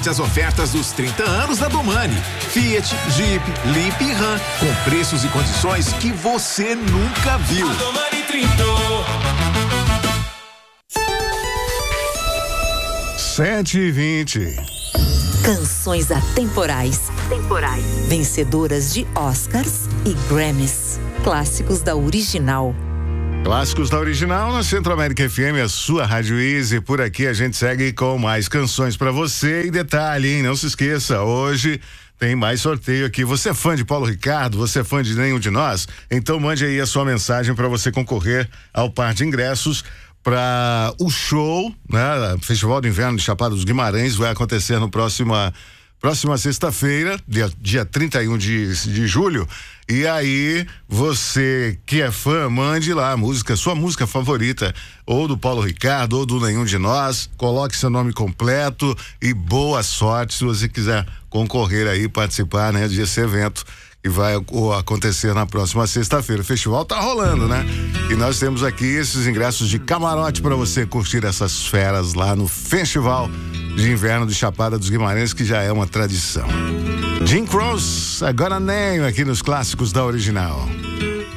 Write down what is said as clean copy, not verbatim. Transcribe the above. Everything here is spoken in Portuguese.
aproveite as ofertas dos 30 anos da Domani. Fiat, Jeep, Leap e Ram, com preços e condições que você nunca viu. A Domani trintou. 7h20. Canções atemporais. Vencedoras de Oscars e Grammys. Clássicos da original. Clássicos da original na Centro América FM, a sua Rádio Easy. Por aqui a gente segue com mais canções pra você. E detalhe, hein? Não se esqueça, hoje tem mais sorteio aqui. Você é fã de Paulo Ricardo? Você é fã de nenhum de nós? Então mande aí a sua mensagem para você concorrer ao par de ingressos para o show, né? Festival de Inverno de Chapada dos Guimarães vai acontecer no próxima sexta-feira, dia 31 de julho. E aí, você que é fã, mande lá sua música favorita, ou do Paulo Ricardo, ou do Nenhum de Nós, coloque seu nome completo e boa sorte se você quiser concorrer aí, participar, né, desse evento que vai acontecer na próxima sexta-feira. O festival tá rolando, né? E nós temos aqui esses ingressos de camarote para você curtir essas feras lá no Festival de Inverno de Chapada dos Guimarães, que já é uma tradição. Jim Croce, agora nem aqui nos clássicos da original.